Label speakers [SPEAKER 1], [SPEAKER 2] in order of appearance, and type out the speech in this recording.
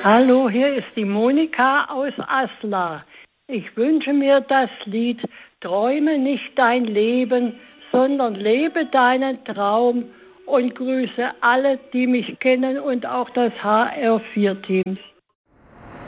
[SPEAKER 1] Hallo, hier ist die Monika aus Asla. Ich wünsche mir das Lied Träume nicht dein Leben, sondern lebe deinen Traum und grüße alle, die mich kennen und auch das HR4-Team.